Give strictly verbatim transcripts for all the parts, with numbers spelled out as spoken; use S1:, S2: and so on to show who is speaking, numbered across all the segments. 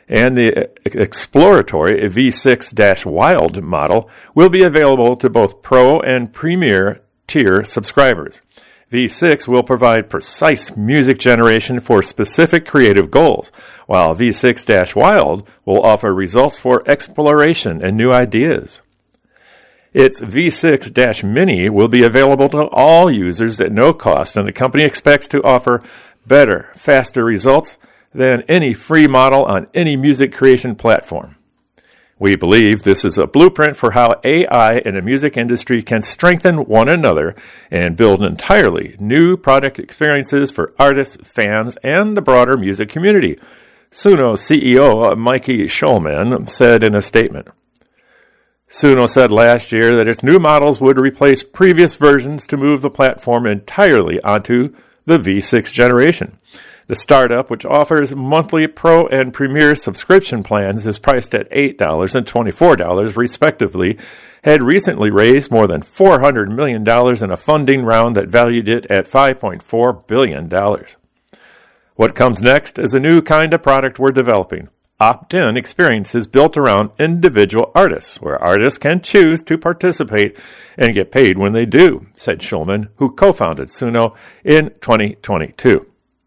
S1: and the exploratory V six Wild model will be available to both Pro and Premier tier subscribers. V six will provide precise music generation for specific creative goals, while V six Wild will offer results for exploration and new ideas. Its V six Mini will be available to all users at no cost, and the company expects to offer better, faster results than any free model on any music creation platform. We believe this is a blueprint for how A I and the music industry can strengthen one another and build entirely new product experiences for artists, fans, and the broader music community, Suno C E O Mikey Schulman said in a statement. Suno said last year that its new models would replace previous versions to move the platform entirely onto the V six generation. The startup, which offers monthly Pro and Premier subscription plans, is priced at eight dollars and twenty-four dollars respectively, had recently raised more than four hundred million dollars in a funding round that valued it at five point four billion dollars. What comes next is a new kind of product we're developing. Opt-in experiences built around individual artists, where artists can choose to participate and get paid when they do, said Schulman, who co-founded Suno in twenty twenty-two.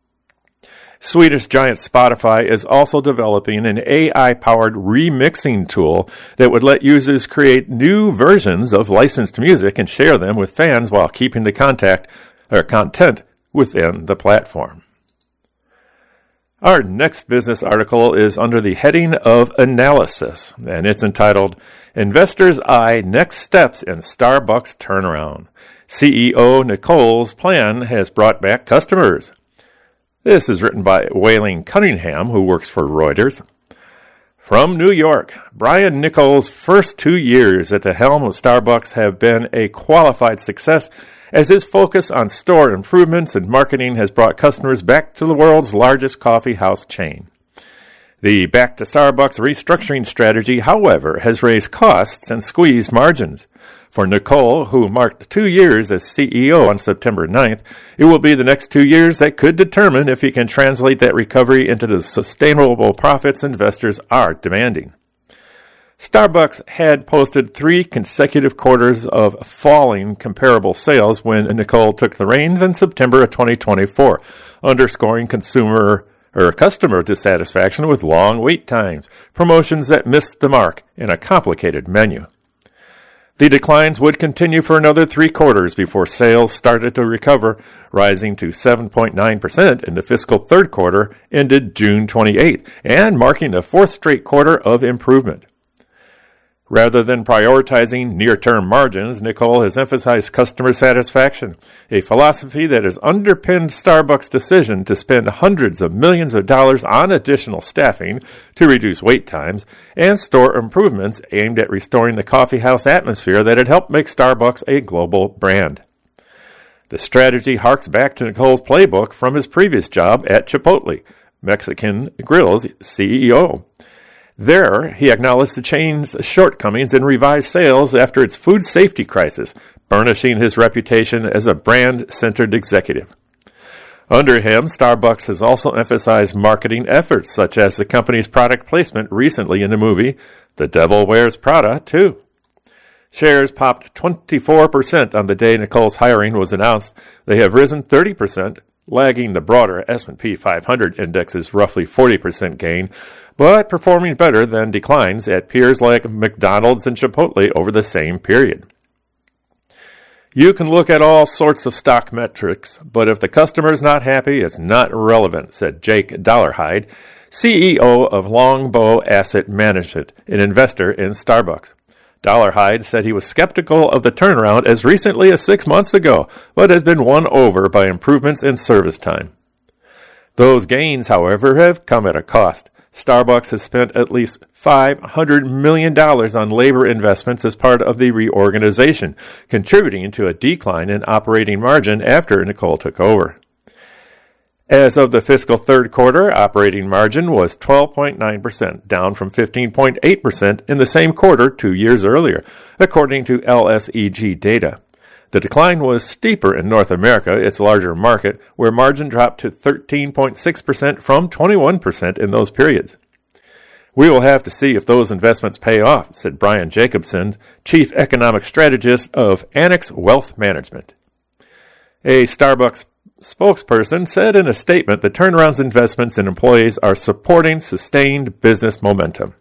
S1: Swedish giant Spotify is also developing an A I-powered remixing tool that would let users create new versions of licensed music and share them with fans while keeping the contact or content within the platform. Our next business article is under the heading of Analysis, and it's entitled, Investors Eye Next Steps in Starbucks Turnaround. C E O Nicole's plan has brought back customers. This is written by Wayling Cunningham, who works for Reuters. From New York, Brian Nicole's first two years at the helm of Starbucks have been a qualified success, as his focus on store improvements and marketing has brought customers back to the world's largest coffee house chain. The Back to Starbucks restructuring strategy, however, has raised costs and squeezed margins. For Nicole, who marked two years as C E O on September ninth, it will be the next two years that could determine if he can translate that recovery into the sustainable profits investors are demanding. Starbucks had posted three consecutive quarters of falling comparable sales when Nicole took the reins in September of twenty twenty-four, underscoring consumer or customer dissatisfaction with long wait times, promotions that missed the mark, and a complicated menu. The declines would continue for another three quarters before sales started to recover, rising to seven point nine percent in the fiscal third quarter ended June twenty-eighth, and marking the fourth straight quarter of improvement. Rather than prioritizing near-term margins, Nicole has emphasized customer satisfaction, a philosophy that has underpinned Starbucks' decision to spend hundreds of millions of dollars on additional staffing to reduce wait times and store improvements aimed at restoring the coffeehouse atmosphere that had helped make Starbucks a global brand. The strategy harks back to Nicole's playbook from his previous job at Chipotle, Mexican Grill's C E O. There, he acknowledged the chain's shortcomings and revised sales after its food safety crisis, burnishing his reputation as a brand-centered executive. Under him, Starbucks has also emphasized marketing efforts, such as the company's product placement recently in the movie The Devil Wears Prada two. Shares popped twenty-four percent on the day Nicole's hiring was announced. They have risen thirty percent, lagging the broader S and P five hundred index's roughly forty percent gain, but performing better than declines at peers like McDonald's and Chipotle over the same period. You can look at all sorts of stock metrics, but if the customer's not happy, it's not relevant, said Jake Dollarhide, C E O of Longbow Asset Management, an investor in Starbucks. Dollarhide said he was skeptical of the turnaround as recently as six months ago, but has been won over by improvements in service time. Those gains, however, have come at a cost. Starbucks has spent at least five hundred million dollars on labor investments as part of the reorganization, contributing to a decline in operating margin after Nicole took over. As of the fiscal third quarter, operating margin was twelve point nine percent, down from fifteen point eight percent in the same quarter two years earlier, according to L S E G data. The decline was steeper in North America, its larger market, where margin dropped to thirteen point six percent from twenty-one percent in those periods. We will have to see if those investments pay off, said Brian Jacobson, Chief Economic Strategist of Annex Wealth Management. A Starbucks spokesperson said in a statement that Turnaround's investments in employees are supporting sustained business momentum.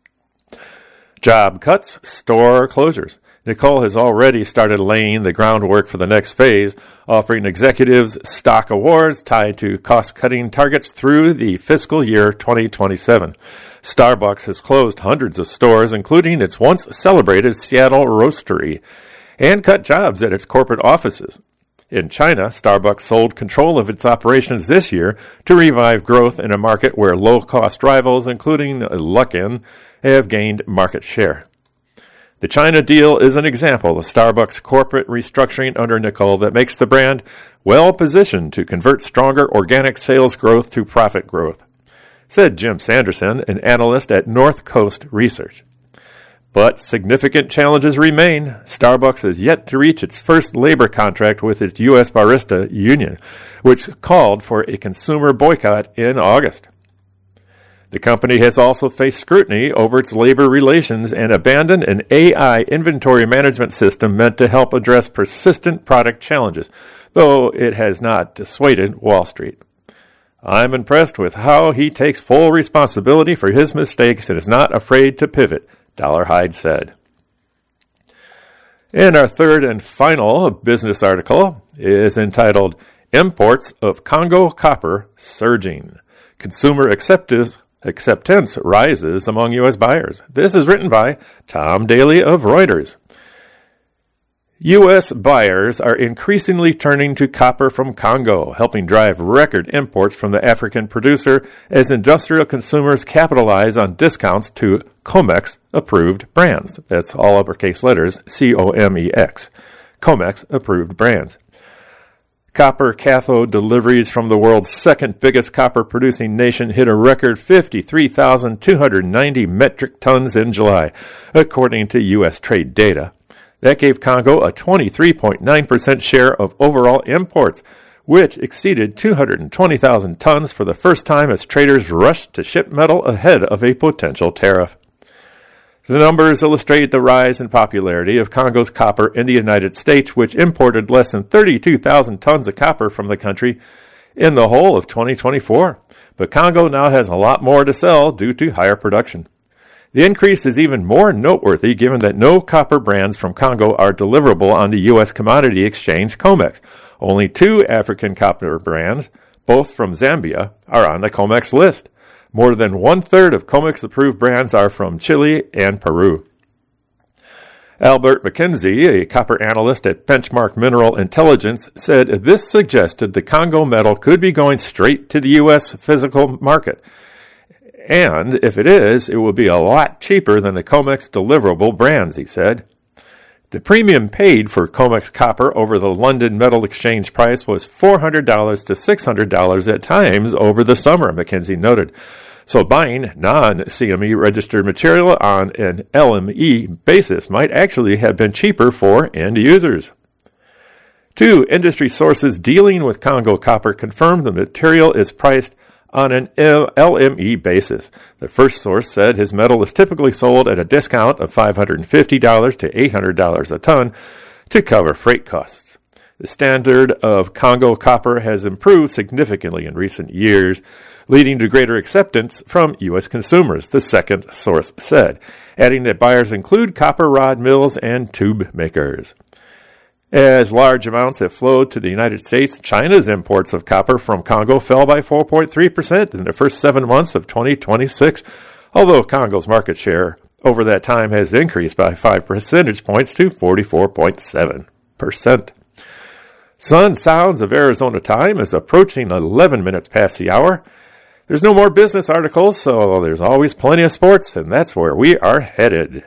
S1: Job cuts, store closures. Nicole has already started laying the groundwork for the next phase, offering executives stock awards tied to cost-cutting targets through the fiscal year twenty twenty-seven. Starbucks has closed hundreds of stores, including its once-celebrated Seattle Roastery, and cut jobs at its corporate offices. In China, Starbucks sold control of its operations this year to revive growth in a market where low-cost rivals, including Luckin, have gained market share. The China deal is an example of Starbucks' corporate restructuring under Nicole that makes the brand well-positioned to convert stronger organic sales growth to profit growth, said Jim Sanderson, an analyst at North Coast Research. But significant challenges remain. Starbucks has yet to reach its first labor contract with its U S barista union, which called for a consumer boycott in August. The company has also faced scrutiny over its labor relations and abandoned an A I inventory management system meant to help address persistent product challenges, though it has not dissuaded Wall Street. I'm impressed with how he takes full responsibility for his mistakes and is not afraid to pivot, Dollarhide said. And our third and final business article is entitled Imports of Congo Copper Surging. Consumer Acceptance Acceptance rises among U S buyers. This is written by Tom Daly of Reuters. U S buyers are increasingly turning to copper from Congo, helping drive record imports from the African producer as industrial consumers capitalize on discounts to COMEX-approved brands. That's all uppercase letters, C O M E X. COMEX-approved brands. Copper cathode deliveries from the world's second biggest copper-producing nation hit a record fifty-three thousand two hundred ninety metric tons in July, according to U S trade data. That gave Congo a twenty-three point nine percent share of overall imports, which exceeded two hundred twenty thousand tons for the first time as traders rushed to ship metal ahead of a potential tariff. The numbers illustrate the rise in popularity of Congo's copper in the United States, which imported less than thirty-two thousand tons of copper from the country in the whole of twenty twenty-four. But Congo now has a lot more to sell due to higher production. The increase is even more noteworthy given that no copper brands from Congo are deliverable on the U S commodity exchange COMEX. Only two African copper brands, both from Zambia, are on the COMEX list. More than one-third of COMEX-approved brands are from Chile and Peru. Albert McKenzie, a copper analyst at Benchmark Mineral Intelligence, said this suggested the Congo metal could be going straight to the U S physical market. And if it is, it will be a lot cheaper than the COMEX deliverable brands, he said. The premium paid for COMEX copper over the London Metal Exchange price was four hundred dollars to six hundred dollars at times over the summer, McKenzie noted. So buying non-C M E registered material on an L M E basis might actually have been cheaper for end users. Two industry sources dealing with Congo copper confirmed the material is priced on an L M E basis. The first source said his metal is typically sold at a discount of five hundred fifty dollars to eight hundred dollars a ton to cover freight costs. The standard of Congo copper has improved significantly in recent years, leading to greater acceptance from U S consumers, the second source said, adding that buyers include copper rod mills and tube makers. As large amounts have flowed to the United States, China's imports of copper from Congo fell by four point three percent in the first seven months of twenty twenty-six, although Congo's market share over that time has increased by five percentage points to forty-four point seven percent. Sun Sounds of Arizona time is approaching eleven minutes past the hour. There's no more business articles, so there's always plenty of sports, and that's where we are headed.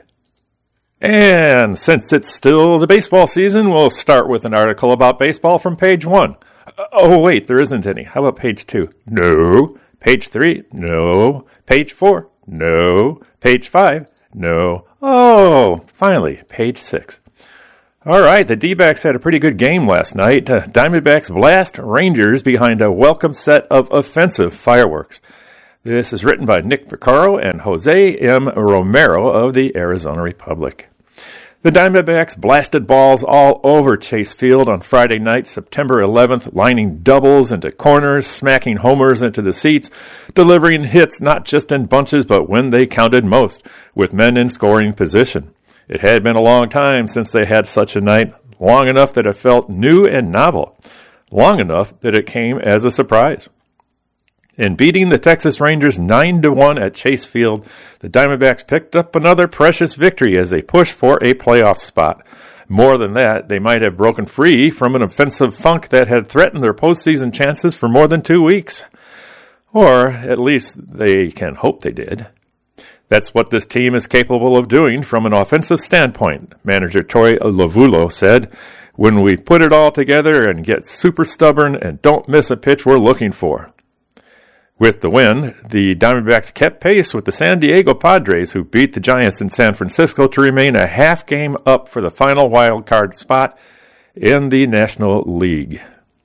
S1: And since it's still the baseball season, we'll start with an article about baseball from page one. Oh, wait, there isn't any. How about page two? No. Page three? No. Page four? No. Page five? No. Oh, finally, page six. All right, the D-backs had a pretty good game last night. Uh, Diamondbacks blast Rangers behind a welcome set of offensive fireworks. This is written by Nick Picaro and Jose M. Romero of the Arizona Republic. The Diamondbacks blasted balls all over Chase Field on Friday night, September eleventh, lining doubles into corners, smacking homers into the seats, delivering hits not just in bunches but when they counted most, with men in scoring position. It had been a long time since they had such a night, long enough that it felt new and novel, long enough that it came as a surprise. In beating the Texas Rangers nine to one at Chase Field, the Diamondbacks picked up another precious victory as they pushed for a playoff spot. More than that, they might have broken free from an offensive funk that had threatened their postseason chances for more than two weeks. Or, at least, they can hope they did. That's what this team is capable of doing from an offensive standpoint, manager Torey Lovullo said. When we put it all together and get super stubborn and don't miss a pitch we're looking for. With the win, the Diamondbacks kept pace with the San Diego Padres, who beat the Giants in San Francisco to remain a half game up for the final wild card spot in the National League.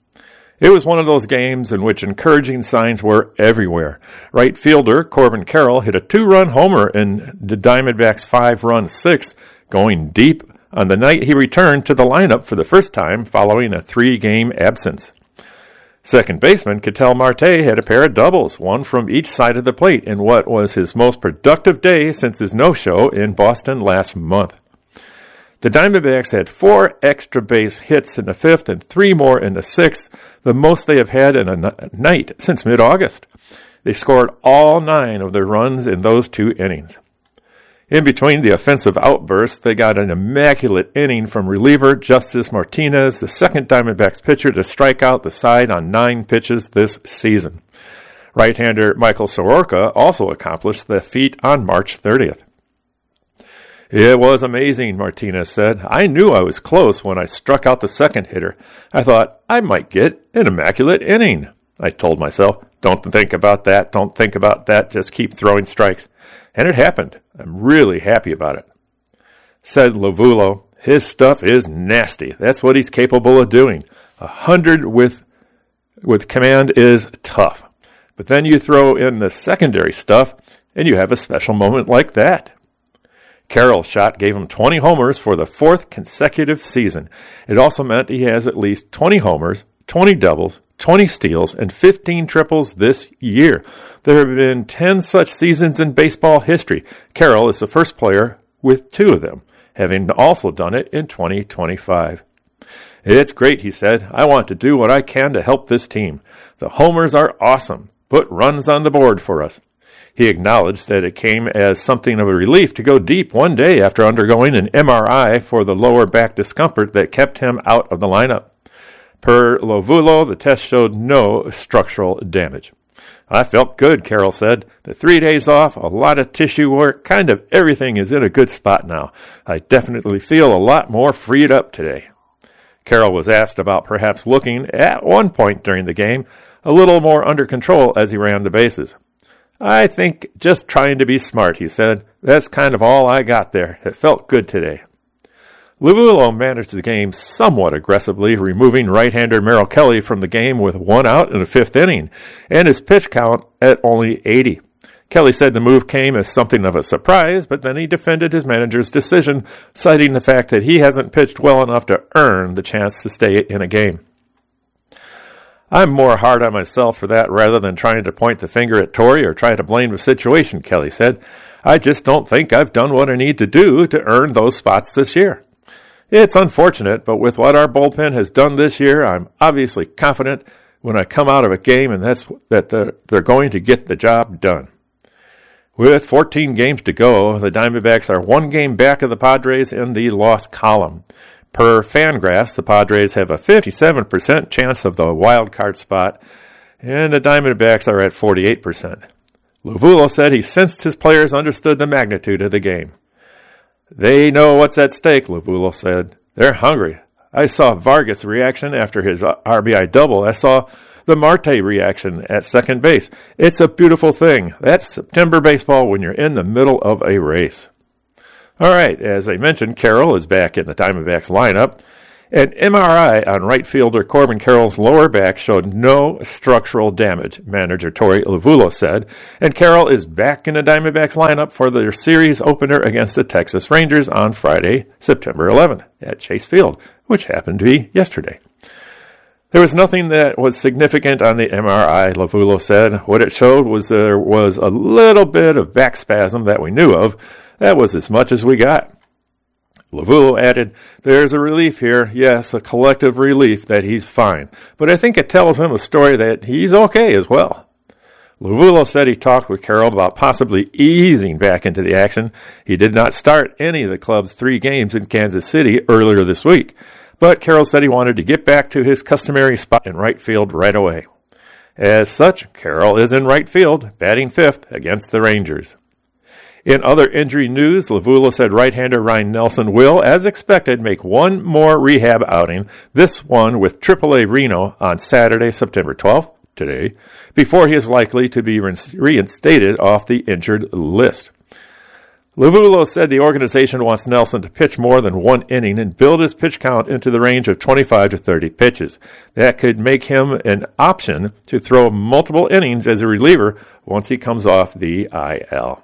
S1: It was one of those games in which encouraging signs were everywhere. Right fielder Corbin Carroll hit a two-run homer in the Diamondbacks' five-run sixth, going deep on the night he returned to the lineup for the first time following a three-game absence. Second baseman Ketel Marte had a pair of doubles, one from each side of the plate, in what was his most productive day since his no-show in Boston last month. The Diamondbacks had four extra base hits in the fifth and three more in the sixth, the most they have had in a n- night since mid-August. They scored all nine of their runs in those two innings. In between the offensive outbursts, they got an immaculate inning from reliever Justice Martinez, the second Diamondbacks pitcher to strike out the side on nine pitches this season. Right-hander Michael Soroka also accomplished the feat on March thirtieth. It was amazing, Martinez said. I knew I was close when I struck out the second hitter. I thought I might get an immaculate inning. I told myself, don't think about that, don't think about that, just keep throwing strikes. And it happened. I'm really happy about it. Said Lovullo, his stuff is nasty. That's what he's capable of doing. A hundred with with command is tough. But then you throw in the secondary stuff, and you have a special moment like that. Carroll's shot gave him twenty homers for the fourth consecutive season. It also meant he has at least twenty homers, twenty doubles, twenty steals, and fifteen triples this year. There have been ten such seasons in baseball history. Carroll is the first player with two of them, having also done it in twenty twenty-five. It's great, he said. I want to do what I can to help this team. The homers are awesome. Put runs on the board for us. He acknowledged that it came as something of a relief to go deep one day after undergoing an M R I for the lower back discomfort that kept him out of the lineup. Per Lovullo, the test showed no structural damage. I felt good, Carroll said. The three days off, a lot of tissue work, kind of everything is in a good spot now. I definitely feel a lot more freed up today. Carroll was asked about perhaps looking, at one point during the game, a little more under control as he ran the bases. I think just trying to be smart, he said. That's kind of all I got there. It felt good today. Lovullo managed the game somewhat aggressively, removing right-hander Merrill Kelly from the game with one out in the fifth inning, and his pitch count at only eighty. Kelly said the move came as something of a surprise, but then he defended his manager's decision, citing the fact that he hasn't pitched well enough to earn the chance to stay in a game. I'm more hard on myself for that rather than trying to point the finger at Torey or try to blame the situation, Kelly said. I just don't think I've done what I need to do to earn those spots this year. It's unfortunate, but with what our bullpen has done this year, I'm obviously confident when I come out of a game and that's that they're, they're going to get the job done. With fourteen games to go, the Diamondbacks are one game back of the Padres in the loss column. Per Fangraphs, the Padres have a fifty-seven percent chance of the wild card spot, and the Diamondbacks are at forty-eight percent. Lovullo said he sensed his players understood the magnitude of the game. They know what's at stake, Lovullo said. They're hungry. I saw Vargas' reaction after his R B I double. I saw the Marte reaction at second base. It's a beautiful thing. That's September baseball when you're in the middle of a race. All right, as I mentioned, Carroll is back in the Diamondbacks lineup, An M R I on right fielder Corbin Carroll's lower back showed no structural damage, manager Torey Lovullo said, and Carroll is back in the Diamondbacks lineup for their series opener against the Texas Rangers on Friday, September eleventh at Chase Field, which happened to be yesterday. There was nothing that was significant on the M R I, Lovullo said. What it showed was there was a little bit of back spasm that we knew of. That was as much as we got. Lovullo added, there's a relief here, yes, a collective relief that he's fine, but I think it tells him a story that he's okay as well. Lovullo said he talked with Carroll about possibly easing back into the action. He did not start any of the club's three games in Kansas City earlier this week, but Carroll said he wanted to get back to his customary spot in right field right away. As such, Carroll is in right field, batting fifth against the Rangers. In other injury news, Lovullo said right-hander Ryan Nelson will, as expected, make one more rehab outing, this one with triple A Reno on Saturday, September twelfth, today, before he is likely to be reinstated off the injured list. Lovullo said the organization wants Nelson to pitch more than one inning and build his pitch count into the range of twenty-five to thirty pitches. That could make him an option to throw multiple innings as a reliever once he comes off the I L.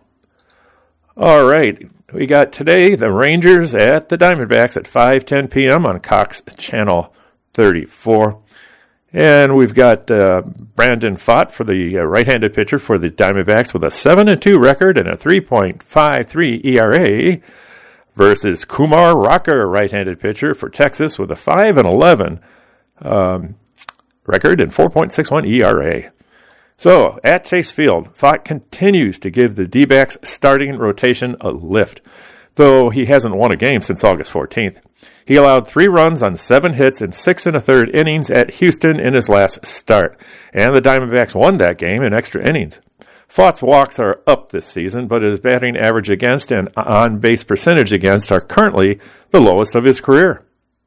S1: All right, we got today the Rangers at the Diamondbacks at five ten p.m. on Cox Channel thirty-four. And we've got uh, Brandon Pfaadt for the uh, right-handed pitcher for the Diamondbacks with a seven and two record and a three point five three E R A versus Kumar Rocker, right-handed pitcher for Texas with a five and eleven um, record and four point six one E R A. So, at Chase Field, Pfaadt continues to give the D-backs starting rotation a lift, though he hasn't won a game since August fourteenth. He allowed three runs on seven hits in six and a third innings at Houston in his last start, and the Diamondbacks won that game in extra innings. Pfaadt's walks are up this season, but his batting average against and on-base percentage against are currently the lowest of his career.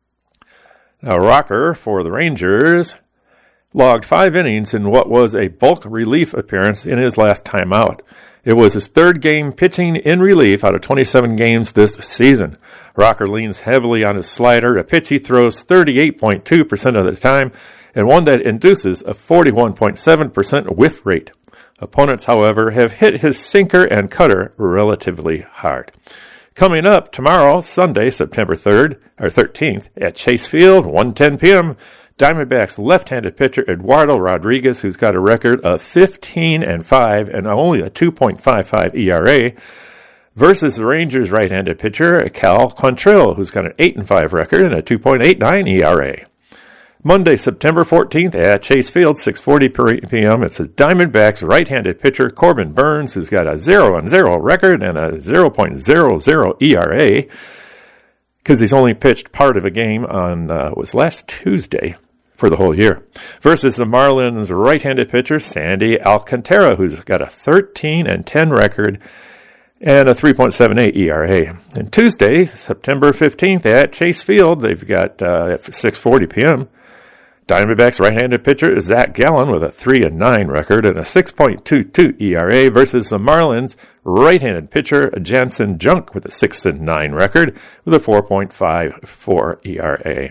S1: Now, Rocker for the Rangers logged five innings in what was a bulk relief appearance in his last time out. It was his third game pitching in relief out of twenty-seven games this season. Rocker leans heavily on his slider, a pitch he throws thirty-eight point two percent of the time, and one that induces a forty-one point seven percent whiff rate. Opponents, however, have hit his sinker and cutter relatively hard. Coming up tomorrow, Sunday, September third, or thirteenth, at Chase Field, one ten p.m., Diamondbacks left-handed pitcher Eduardo Rodriguez, who's got a record of fifteen and five and only a two point five five E R A, versus the Rangers right-handed pitcher Cal Quantrill, who's got an eight and five record and a two point eight nine E R A. Monday, September fourteenth at Chase Field, six forty p.m. It's the Diamondbacks right-handed pitcher Corbin Burnes, who's got a zero and zero record and a zero point zero zero E R A, because he's only pitched part of a game on uh, was last Tuesday for the whole year, versus the Marlins right-handed pitcher Sandy Alcantara, who's got a thirteen and ten record and a three point seven eight E R A. And Tuesday, September fifteenth at Chase Field, they've got uh, at six forty p.m. Diamondbacks right-handed pitcher Zach Gallen with a three and nine record and a six point two two E R A versus the Marlins right-handed pitcher Jansen Junk with a six and nine record with a four point five four E R A.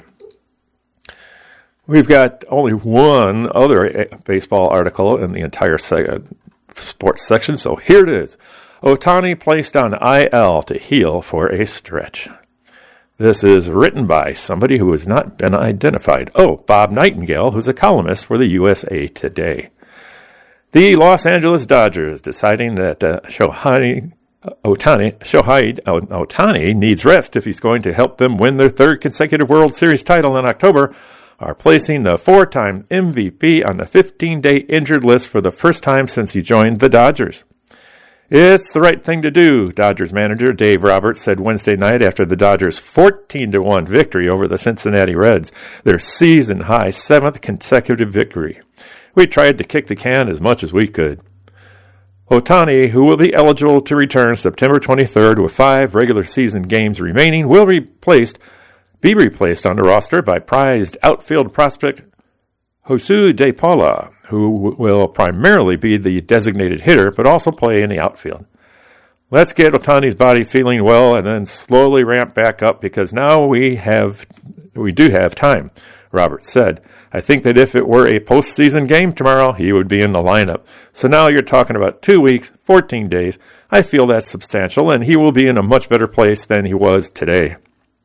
S1: We've got only one other baseball article in the entire se- sports section, so here it is. Ohtani placed on I L to heal for a stretch. This is written by somebody who has not been identified. Oh, Bob Nightingale, who's a columnist for the U S A Today. The Los Angeles Dodgers deciding that uh, Shohei Ohtani, Shohei Ohtani needs rest if he's going to help them win their third consecutive World Series title in October, are placing the four-time M V P on the fifteen-day injured list for the first time since he joined the Dodgers. It's the right thing to do, Dodgers manager Dave Roberts said Wednesday night after the Dodgers' fourteen to one victory over the Cincinnati Reds, their season-high seventh consecutive victory. We tried to kick the can as much as we could. Ohtani, who will be eligible to return September twenty-third with five regular season games remaining, will replaced, be replaced on the roster by prized outfield prospect Jose De Paula, who will primarily be the designated hitter, but also play in the outfield. Let's get Ohtani's body feeling well and then slowly ramp back up, because now we have we do have time, Roberts said. I think that if it were a postseason game tomorrow, he would be in the lineup. So now you're talking about two weeks, fourteen days. I feel that's substantial, and he will be in a much better place than he was today.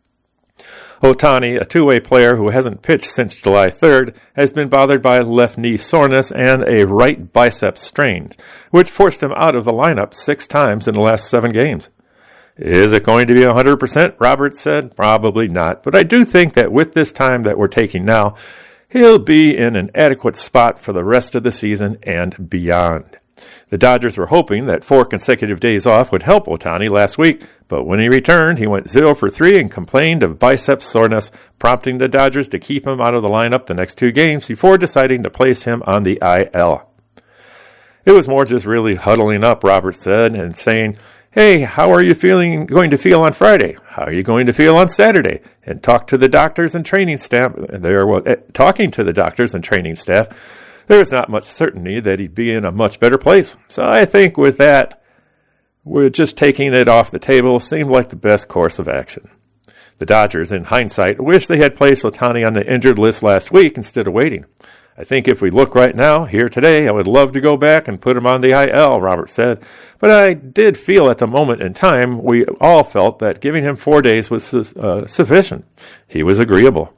S1: Ohtani, a two-way player who hasn't pitched since July third, has been bothered by left knee soreness and a right bicep strain, which forced him out of the lineup six times in the last seven games. Is it going to be one hundred percent? Roberts said. Probably not, but I do think that with this time that we're taking now, he'll be in an adequate spot for the rest of the season and beyond. The Dodgers were hoping that four consecutive days off would help Ohtani last week, but when he returned, he went zero for three and complained of bicep soreness, prompting the Dodgers to keep him out of the lineup the next two games before deciding to place him on the I L. It was more just really huddling up, Roberts said, and saying, hey, how are you feeling going to feel on Friday? How are you going to feel on Saturday? And talk to the doctors and training staff. There was uh, talking to the doctors and training staff. There was not much certainty that he'd be in a much better place. So I think with that, we're just taking it off the table seemed like the best course of action. The Dodgers, in hindsight, wish they had placed Ohtani on the injured list last week instead of waiting. I think if we look right now, here today, I would love to go back and put him on the I L, Roberts said. But I did feel at the moment in time, we all felt that giving him four days was uh, sufficient. He was agreeable.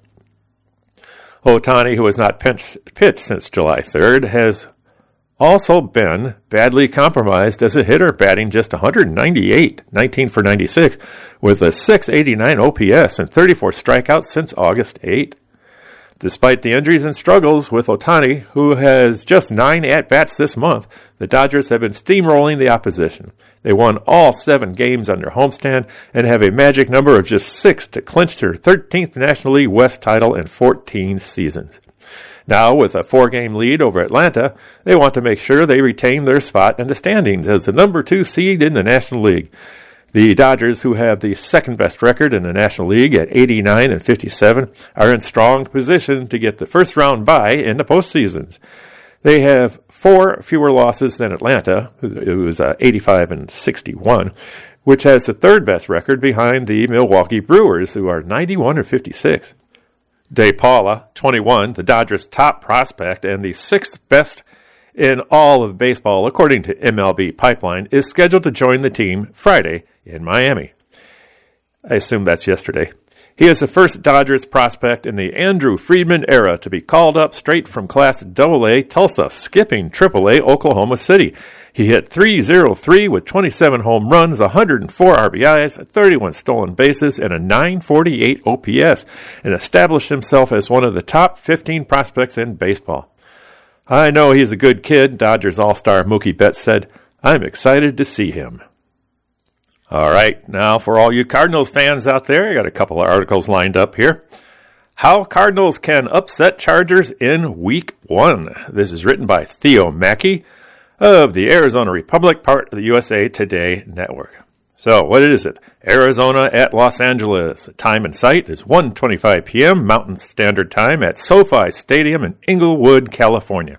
S1: Ohtani, who has not pitched since July third, has also been badly compromised as a hitter, batting just one ninety-eight, nineteen for ninety-six, with a six eighty-nine O P S and thirty-four strikeouts since August eighth. Despite the injuries and struggles with Ohtani, who has just nine at-bats this month, the Dodgers have been steamrolling the opposition. They won all seven games on their homestand and have a magic number of just six to clinch their thirteenth National League West title in fourteen seasons. Now, with a four-game lead over Atlanta, they want to make sure they retain their spot in the standings as the number two seed in the National League. The Dodgers, who have the second-best record in the National League at eighty-nine and fifty-seven, are in strong position to get the first-round bye in the postseasons. They have four fewer losses than Atlanta, who is uh, eighty-five and sixty-one, which has the third-best record behind the Milwaukee Brewers, who are ninety-one and fifty-six. De Paula, twenty-one, the Dodgers' top prospect and the sixth-best in all of baseball, according to M L B Pipeline, is scheduled to join the team Friday in Miami. I assume that's yesterday. He is the first Dodgers prospect in the Andrew Friedman era to be called up straight from Class double A Tulsa, skipping triple A Oklahoma City. He hit three oh three with twenty-seven home runs, one hundred four R B Is, thirty-one stolen bases, and a nine forty-eight O P S, and established himself as one of the top fifteen prospects in baseball. I know he's a good kid, Dodgers All-Star Mookie Betts said. I'm excited to see him. All right, now for all you Cardinals fans out there, I got a couple of articles lined up here. How Cardinals Can Upset Chargers in Week one. This is written by Theo Mackey of the Arizona Republic, part of the U S A Today network. So, what is it? Arizona at Los Angeles. Time and site is one twenty-five p.m. Mountain Standard Time at SoFi Stadium in Inglewood, California.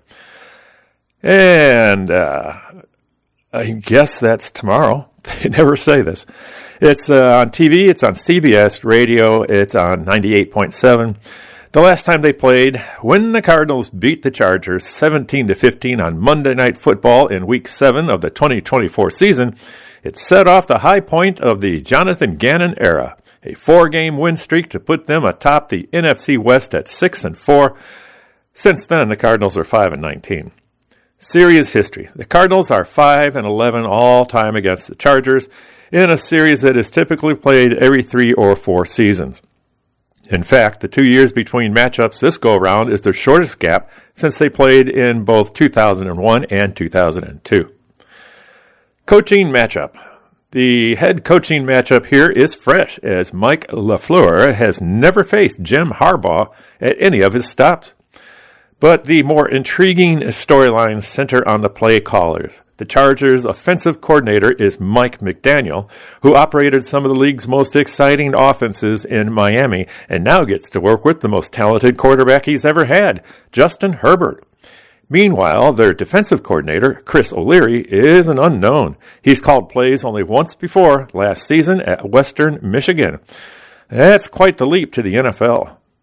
S1: And uh, I guess that's tomorrow. They never say this. It's uh, on T V, it's on C B S Radio, it's on ninety-eight point seven. The last time they played, when the Cardinals beat the Chargers seventeen to fifteen on Monday Night Football in Week seven of the twenty twenty-four season, it set off the high point of the Jonathan Gannon era, a four-game win streak to put them atop the N F C West at six and four. Since then, the Cardinals are five and nineteen. Series history. The Cardinals are five and eleven all-time against the Chargers in a series that is typically played every three or four seasons. In fact, the two years between matchups this go-around is their shortest gap since they played in both two thousand one and two thousand two. Coaching matchup. The head coaching matchup here is fresh, as Mike LaFleur has never faced Jim Harbaugh at any of his stops. But the more intriguing storylines center on the play callers. The Chargers' offensive coordinator is Mike McDaniel, who operated some of the league's most exciting offenses in Miami and now gets to work with the most talented quarterback he's ever had, Justin Herbert. Meanwhile, their defensive coordinator, Chris O'Leary, is an unknown. He's called plays only once before, last season at Western Michigan. That's quite the leap to the N F L.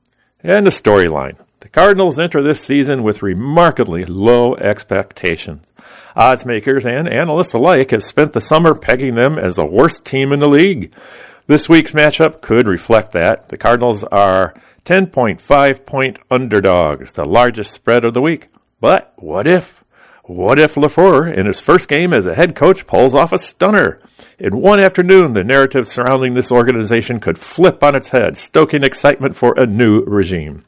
S1: And the storyline. The Cardinals enter this season with remarkably low expectations. Odds makers and analysts alike have spent the summer pegging them as the worst team in the league. This week's matchup could reflect that. The Cardinals are ten point five point underdogs, the largest spread of the week. But what if? What if LaFleur, in his first game as a head coach, pulls off a stunner? In one afternoon, the narrative surrounding this organization could flip on its head, stoking excitement for a new regime.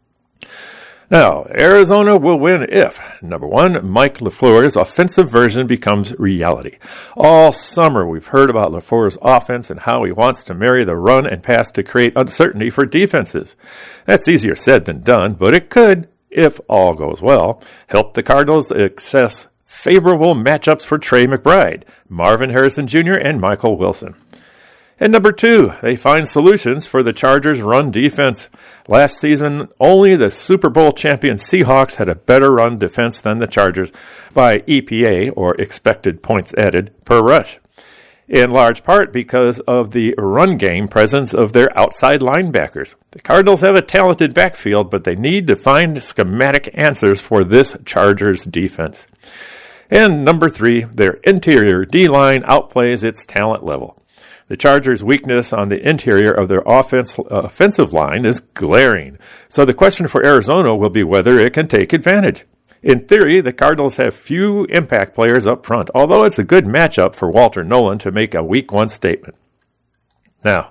S1: Now, Arizona will win if, number one, Mike LaFleur's offensive version becomes reality. All summer, we've heard about LaFleur's offense and how he wants to marry the run and pass to create uncertainty for defenses. That's easier said than done, but it could, if all goes well, help the Cardinals access favorable matchups for Trey McBride, Marvin Harrison Junior, and Michael Wilson. And number two, they find solutions for the Chargers' run defense. Last season, only the Super Bowl champion Seahawks had a better run defense than the Chargers by E P A, or expected points added, per rush. In large part because of the run game presence of their outside linebackers. The Cardinals have a talented backfield, but they need to find schematic answers for this Chargers defense. And number three, their interior D-line outplays its talent level. The Chargers' weakness on the interior of their offense, uh, offensive line is glaring. So the question for Arizona will be whether it can take advantage. In theory, the Cardinals have few impact players up front, although it's a good matchup for Walter Nolan to make a week one statement. Now,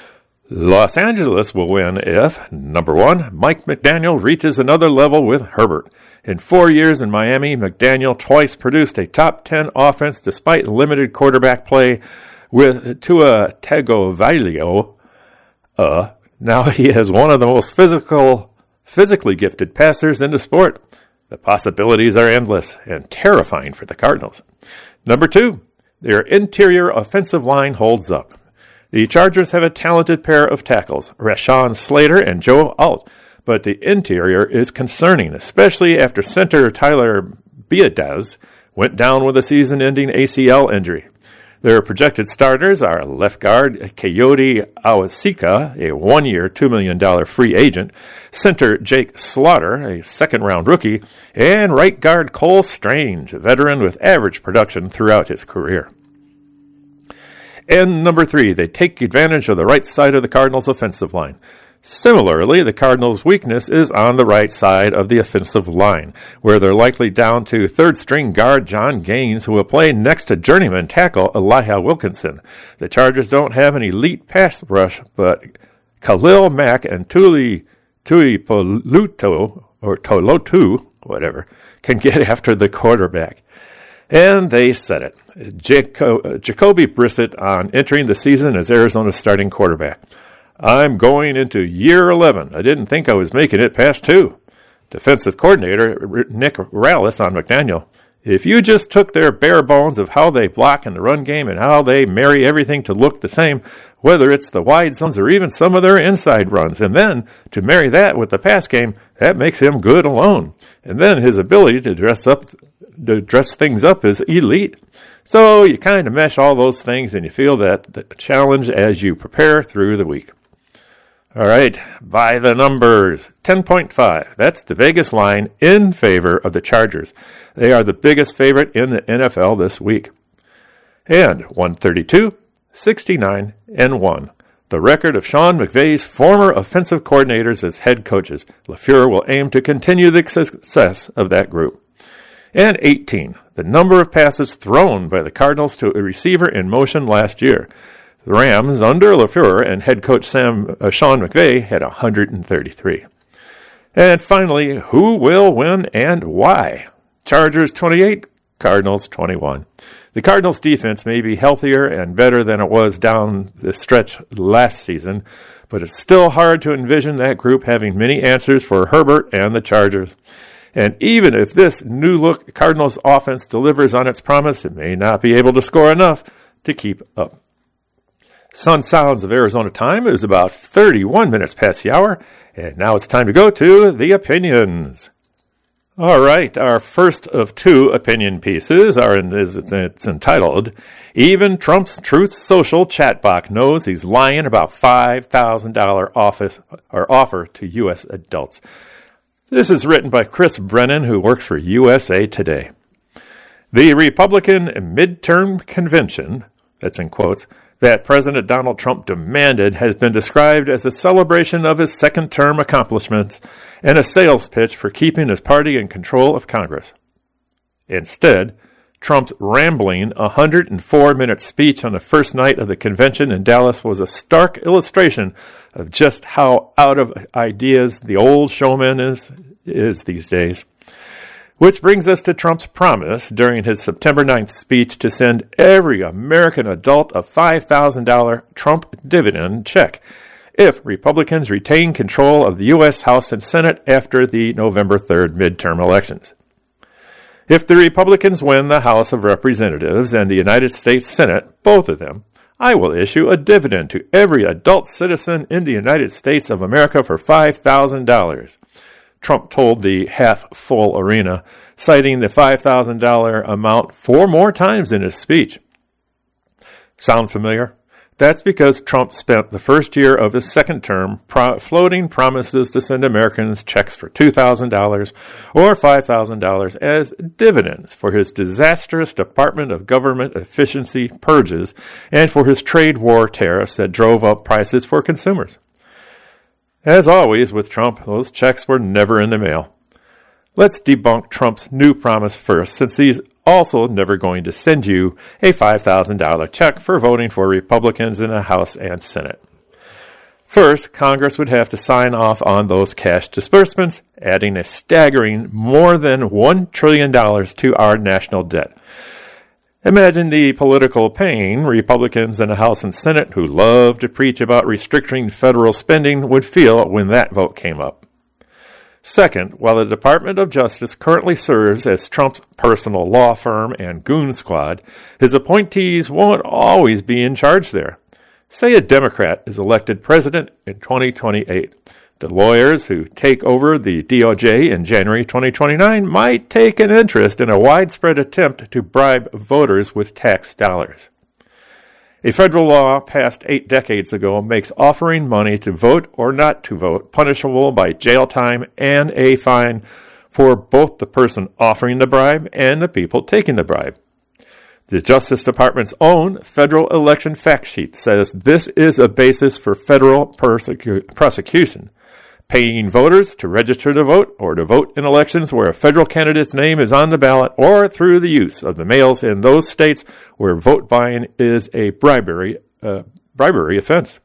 S1: Los Angeles will win if, number one, Mike McDaniel reaches another level with Herbert. In four years in Miami, McDaniel twice produced a top ten offense despite limited quarterback play with Tua Tagovailoa. Uh, now he has one of the most physical, physically gifted passers in the sport. The possibilities are endless and terrifying for the Cardinals. Number two, their interior offensive line holds up. The Chargers have a talented pair of tackles, Rashawn Slater and Joe Alt, but the interior is concerning, especially after center Tyler Biadasz went down with a season-ending A C L injury. Their projected starters are left guard Coyote Awasika, a one-year, two million dollars free agent, center Jake Slaughter, a second-round rookie, and right guard Cole Strange, a veteran with average production throughout his career. And number three, they take advantage of the right side of the Cardinals' offensive line. Similarly, the Cardinals' weakness is on the right side of the offensive line, where they're likely down to third-string guard John Gaines, who will play next to journeyman tackle Elijah Wilkinson. The Chargers don't have an elite pass rush, but Khalil Mack and Tuli Tuipulotu, or Tolotu, whatever, can get after the quarterback. And they said it. Jaco- Jacoby Brissett on entering the season as Arizona's starting quarterback. I'm going into year eleven. I didn't think I was making it past two. Defensive coordinator Nick Rallis on McDaniel. If you just took their bare bones of how they block in the run game and how they marry everything to look the same, whether it's the wide zones or even some of their inside runs, and then to marry that with the pass game, that makes him good alone. And then his ability to dress up, to dress things up is elite. So you kind of mesh all those things and you feel that the challenge as you prepare through the week. All right, by the numbers, ten point five. That's the Vegas line in favor of the Chargers. They are the biggest favorite in the N F L this week. And one thirty-two, sixty-nine, and one. The record of Sean McVay's former offensive coordinators as head coaches. LaFleur will aim to continue the success of that group. And eighteen. The number of passes thrown by the Cardinals to a receiver in motion last year. The Rams, under LaFleur and head coach Sam uh, Sean McVay, had one hundred thirty-three. And finally, who will win and why? Chargers twenty-eight, Cardinals twenty-one. The Cardinals' defense may be healthier and better than it was down the stretch last season, but it's still hard to envision that group having many answers for Herbert and the Chargers. And even if this new-look Cardinals offense delivers on its promise, it may not be able to score enough to keep up. Sun Sounds of Arizona time is about thirty-one minutes past the hour, and now it's time to go to the opinions. All right, our first of two opinion pieces are in, is it's entitled, "Even Trump's Truth Social chatbot knows he's lying about five thousand dollars office or offer to U S adults." This is written by Chris Brennan, who works for U S A Today. The Republican midterm convention, that's in quotes, that President Donald Trump demanded has been described as a celebration of his second-term accomplishments and a sales pitch for keeping his party in control of Congress. Instead, Trump's rambling one hundred four minute speech on the first night of the convention in Dallas was a stark illustration of just how out of ideas the old showman is, is these days. Which brings us to Trump's promise during his September ninth speech to send every American adult a five thousand dollars Trump dividend check if Republicans retain control of the U S House and Senate after the November third midterm elections. If the Republicans win the House of Representatives and the United States Senate, both of them, I will issue a dividend to every adult citizen in the United States of America for five thousand dollars. Trump told the half-full arena, citing the five thousand dollars amount four more times in his speech. Sound familiar? That's because Trump spent the first year of his second term pro- floating promises to send Americans checks for two thousand dollars or five thousand dollars as dividends for his disastrous Department of Government efficiency purges and for his trade war tariffs that drove up prices for consumers. As always with Trump, those checks were never in the mail. Let's debunk Trump's new promise first, since he's also never going to send you a five thousand dollars check for voting for Republicans in the House and Senate. First, Congress would have to sign off on those cash disbursements, adding a staggering more than one trillion dollars to our national debt. Imagine the political pain Republicans in the House and Senate, who love to preach about restricting federal spending, would feel when that vote came up. Second, while the Department of Justice currently serves as Trump's personal law firm and goon squad, his appointees won't always be in charge there. Say a Democrat is elected president in twenty twenty-eight. The lawyers who take over the D O J in January twenty twenty-nine might take an interest in a widespread attempt to bribe voters with tax dollars. A federal law passed eight decades ago makes offering money to vote or not to vote punishable by jail time and a fine for both the person offering the bribe and the people taking the bribe. The Justice Department's own federal election fact sheet says this is a basis for federal persecu- prosecution. Paying voters to register to vote or to vote in elections where a federal candidate's name is on the ballot, or through the use of the mails in those states where vote buying is a bribery uh, bribery offense.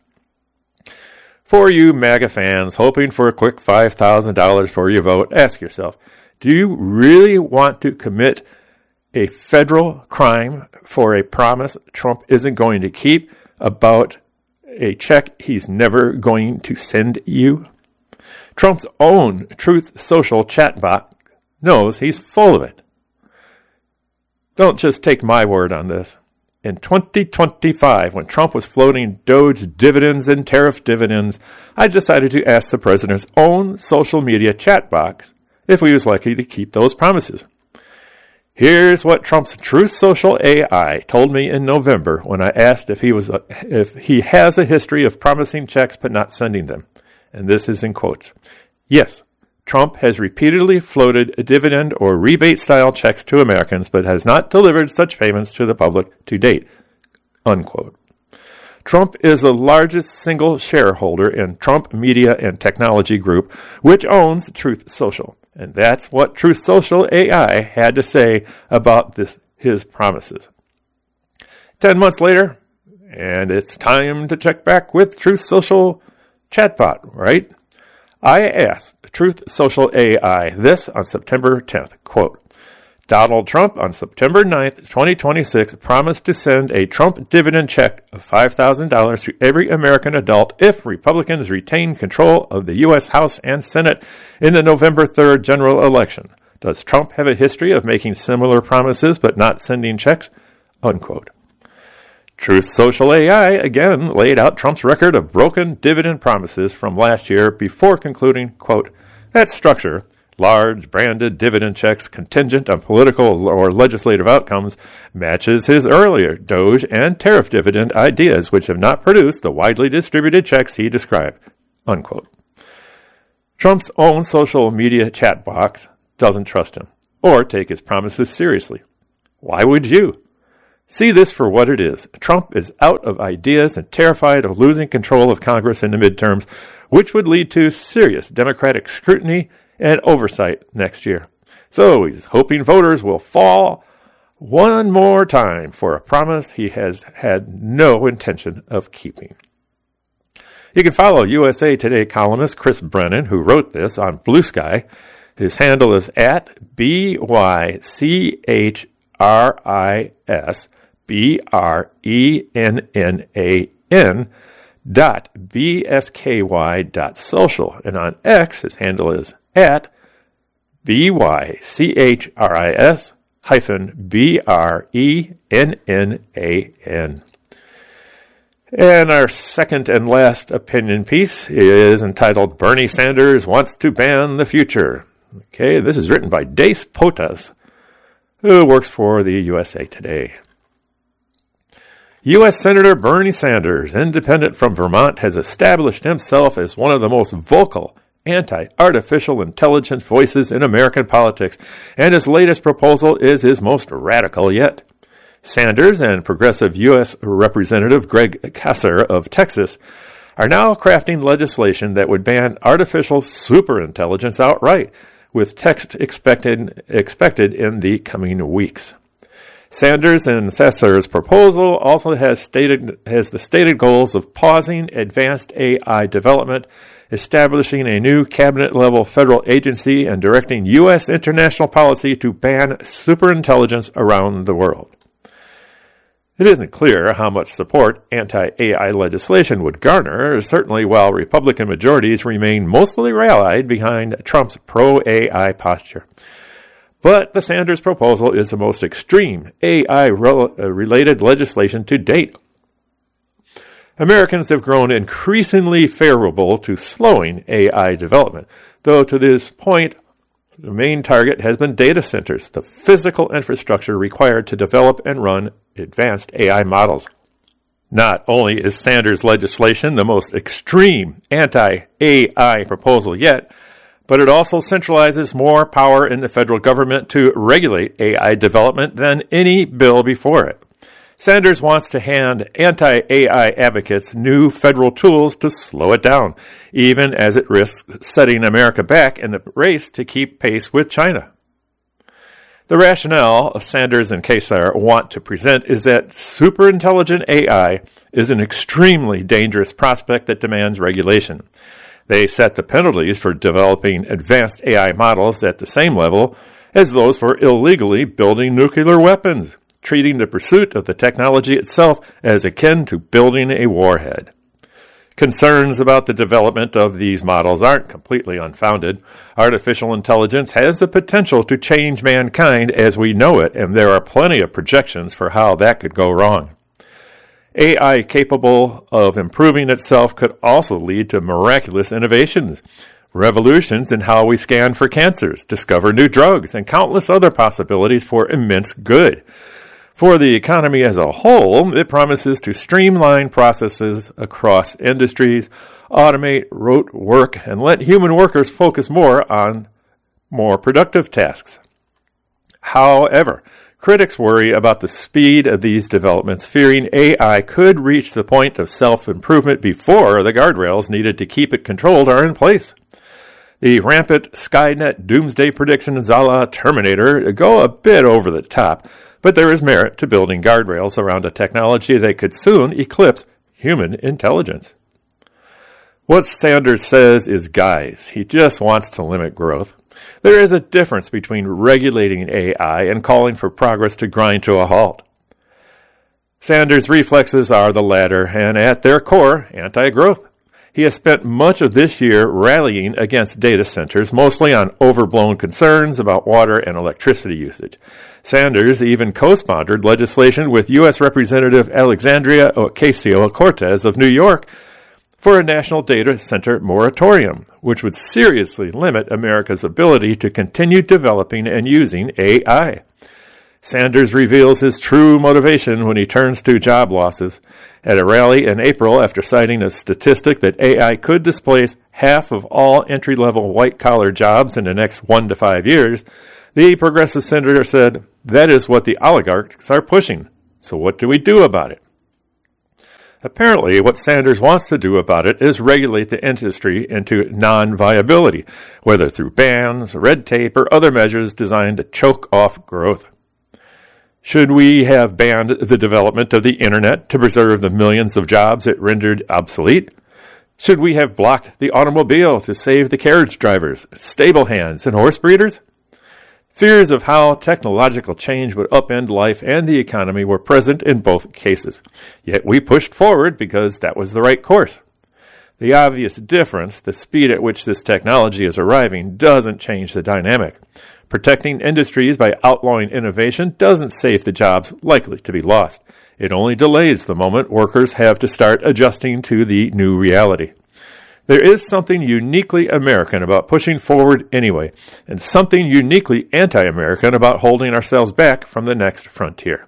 S1: For you MAGA fans hoping for a quick five thousand dollars for your vote, ask yourself, do you really want to commit a federal crime for a promise Trump isn't going to keep about a check he's never going to send you? Trump's own Truth Social chatbot knows he's full of it. Don't just take my word on this. In twenty twenty-five, when Trump was floating Doge dividends and tariff dividends, I decided to ask the president's own social media chat box if he was likely to keep those promises. Here's what Trump's Truth Social A I told me in November when I asked if he was a, if he has a history of promising checks but not sending them. And this is in quotes. Yes, Trump has repeatedly floated a dividend or rebate-style checks to Americans, but has not delivered such payments to the public to date. Unquote. Trump is the largest single shareholder in Trump Media and Technology Group, which owns Truth Social. And that's what Truth Social A I had to say about this his promises. Ten months later, and it's time to check back with Truth Social chatbot, right? I asked Truth Social A I this on September tenth, quote, Donald Trump on September ninth, twenty twenty-six promised to send a Trump dividend check of five thousand dollars to every American adult if Republicans retain control of the U S House and Senate in the November third general election. Does Trump have a history of making similar promises but not sending checks? Unquote. Truth Social A I again laid out Trump's record of broken dividend promises from last year before concluding, quote, that structure, large branded dividend checks contingent on political or legislative outcomes matches his earlier Doge and tariff dividend ideas, which have not produced the widely distributed checks he described." Unquote. Trump's own social media chat box doesn't trust him or take his promises seriously. Why would you? See this for what it is. Trump is out of ideas and terrified of losing control of Congress in the midterms, which would lead to serious Democratic scrutiny and oversight next year. So he's hoping voters will fall one more time for a promise he has had no intention of keeping. You can follow U S A Today columnist Chris Brennan, who wrote this, on Blue Sky. His handle is at B Y C H R I S B R E N N A N dot B S K Y dot social. And on X, his handle is at B Y C H R I S hyphen B R E N N A N. And our second and last opinion piece is entitled "Bernie Sanders Wants to Ban the Future." Okay, this is written by Dace Potas, who works for the U S A Today. U S Senator Bernie Sanders, independent from Vermont, has established himself as one of the most vocal anti-artificial intelligence voices in American politics, and his latest proposal is his most radical yet. Sanders and progressive U S Representative Greg Kasser of Texas are now crafting legislation that would ban artificial superintelligence outright, with text expected expected in the coming weeks. Sanders and Kasser's proposal also has stated has the stated goals of pausing advanced A I development, establishing a new cabinet-level federal agency, and directing U S international policy to ban superintelligence around the world. It isn't clear how much support anti-A I legislation would garner, certainly while Republican majorities remain mostly rallied behind Trump's pro-A I posture. But the Sanders proposal is the most extreme A I-related legislation to date. Americans have grown increasingly favorable to slowing A I development, though to this point, the main target has been data centers, the physical infrastructure required to develop and run advanced A I models. Not only is Sanders' legislation the most extreme anti-A I proposal yet, but it also centralizes more power in the federal government to regulate A I development than any bill before it. Sanders wants to hand anti-A I advocates new federal tools to slow it down, even as it risks setting America back in the race to keep pace with China. The rationale Sanders and Kasser want to present is that superintelligent A I is an extremely dangerous prospect that demands regulation. They set the penalties for developing advanced A I models at the same level as those for illegally building nuclear weapons, treating the pursuit of the technology itself as akin to building a warhead. Concerns about the development of these models aren't completely unfounded. Artificial intelligence has the potential to change mankind as we know it, and there are plenty of projections for how that could go wrong. A I capable of improving itself could also lead to miraculous innovations, revolutions in how we scan for cancers, discover new drugs, and countless other possibilities for immense good. For the economy as a whole, it promises to streamline processes across industries, automate rote work, and let human workers focus more on more productive tasks. However, critics worry about the speed of these developments, fearing A I could reach the point of self-improvement before the guardrails needed to keep it controlled are in place. The rampant Skynet doomsday predictions a la Terminator go a bit over the top, but there is merit to building guardrails around a technology that could soon eclipse human intelligence. What Sanders says is guys. He just wants to limit growth. There is a difference between regulating A I and calling for progress to grind to a halt. Sanders' reflexes are the latter, and at their core, anti-growth. He has spent much of this year rallying against data centers, mostly on overblown concerns about water and electricity usage. Sanders even co-sponsored legislation with U S Representative Alexandria Ocasio-Cortez of New York for a national data center moratorium, which would seriously limit America's ability to continue developing and using A I. Sanders reveals his true motivation when he turns to job losses. At a rally in April, after citing a statistic that A I could displace half of all entry-level white-collar jobs in the next one to five years, the progressive senator said, "That is what the oligarchs are pushing. So what do we do about it?" Apparently, what Sanders wants to do about it is regulate the industry into non-viability, whether through bans, red tape, or other measures designed to choke off growth. Should we have banned the development of the Internet to preserve the millions of jobs it rendered obsolete? Should we have blocked the automobile to save the carriage drivers, stable hands, and horse breeders? Fears of how technological change would upend life and the economy were present in both cases. Yet we pushed forward because that was the right course. The obvious difference, the speed at which this technology is arriving, doesn't change the dynamic. Protecting industries by outlawing innovation doesn't save the jobs likely to be lost. It only delays the moment workers have to start adjusting to the new reality. There is something uniquely American about pushing forward anyway, and something uniquely anti-American about holding ourselves back from the next frontier.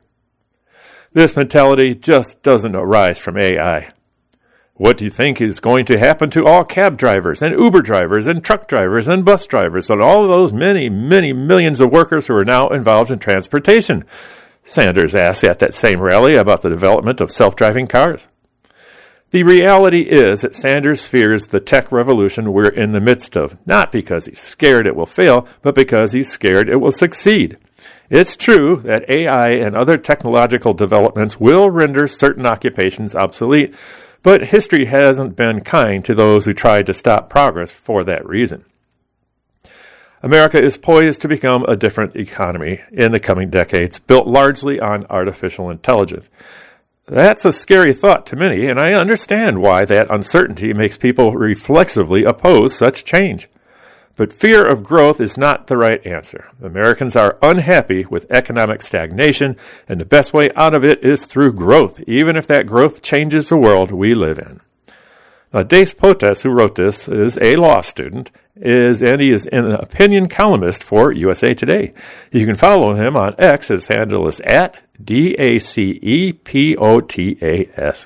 S1: This mentality just doesn't arise from A I. What do you think is going to happen to all cab drivers and Uber drivers and truck drivers and bus drivers and all of those many, many millions of workers who are now involved in transportation? Sanders asked at that same rally about the development of self-driving cars. The reality is that Sanders fears the tech revolution we're in the midst of, not because he's scared it will fail, but because he's scared it will succeed. It's true that A I and other technological developments will render certain occupations obsolete, but history hasn't been kind to those who tried to stop progress for that reason. America is poised to become a different economy in the coming decades, built largely on artificial intelligence. That's a scary thought to many, and I understand why that uncertainty makes people reflexively oppose such change. But fear of growth is not the right answer. Americans are unhappy with economic stagnation, and the best way out of it is through growth, even if that growth changes the world we live in. Now, Dace Potes, who wrote this, is a law student, is and he is an opinion columnist for U S A Today. You can follow him on X. His handle is at D A C E P O T A S.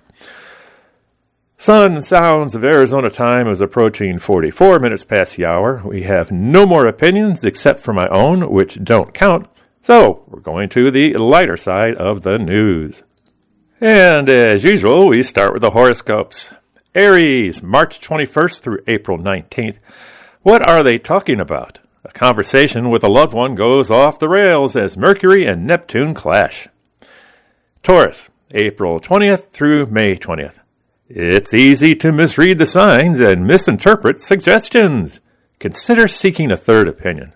S1: Sun and sounds of Arizona time is approaching forty-four minutes past the hour. We have no more opinions except for my own, which don't count. So we're going to the lighter side of the news. And as usual, we start with the horoscopes. Aries, March twenty-first through April nineteenth. What are they talking about? A conversation with a loved one goes off the rails as Mercury and Neptune clash. Taurus, April twentieth through May twentieth. It's easy to misread the signs and misinterpret suggestions. Consider seeking a third opinion.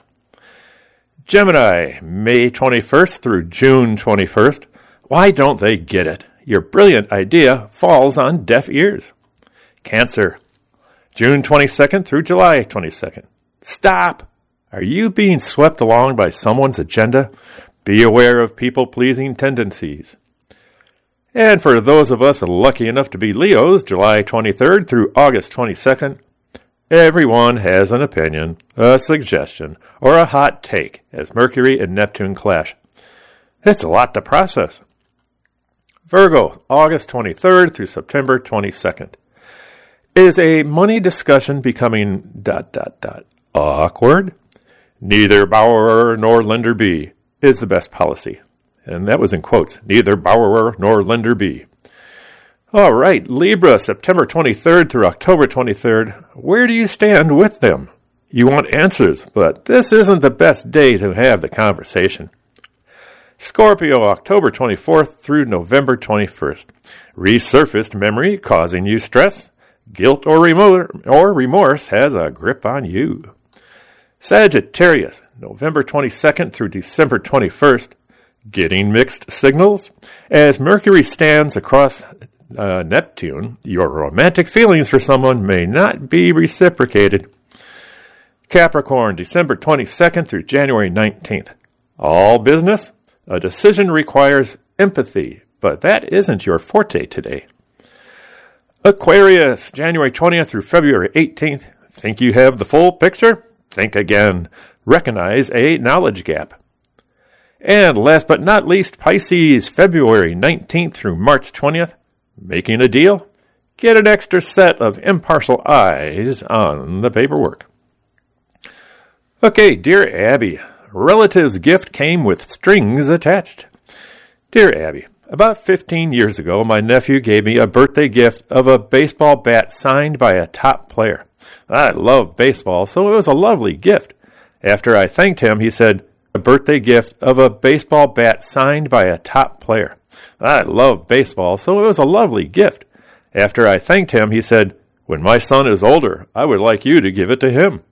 S1: Gemini, May twenty-first through June twenty-first. Why don't they get it? Your brilliant idea falls on deaf ears. Cancer, June twenty-second through July twenty-second. Stop! Are you being swept along by someone's agenda? Be aware of people-pleasing tendencies. And for those of us lucky enough to be Leos, July twenty-third through August twenty-second, everyone has an opinion, a suggestion, or a hot take as Mercury and Neptune clash. It's a lot to process. Virgo, August twenty-third through September twenty-second. Is a money discussion becoming dot dot dot awkward? Neither borrower nor lender be is the best policy. And that was in quotes. Neither borrower nor lender be. All right, Libra, September twenty-third through October twenty-third. Where do you stand with them? You want answers, but this isn't the best day to have the conversation. Scorpio, October twenty-fourth through November twenty-first. Resurfaced memory causing you stress. Guilt or remor- or remorse has a grip on you. Sagittarius, November twenty-second through December twenty-first. Getting mixed signals. As Mercury stands across uh, Neptune, your romantic feelings for someone may not be reciprocated. Capricorn, December twenty-second through January nineteenth. All business. A decision requires empathy, but that isn't your forte today. Aquarius, January twentieth through February eighteenth. Think you have the full picture? Think again. Recognize a knowledge gap. And last but not least, Pisces, February nineteenth through March twentieth. Making a deal? Get an extra set of impartial eyes on the paperwork. Okay, Dear Abby, relative's gift came with strings attached. Dear Abby, about fifteen years ago, my nephew gave me a birthday gift of a baseball bat signed by a top player. I love baseball, so it was a lovely gift. After I thanked him, he said, a birthday gift of a baseball bat signed by a top player. I love baseball, so it was a lovely gift. After I thanked him, he said, when my son is older, I would like you to give it to him.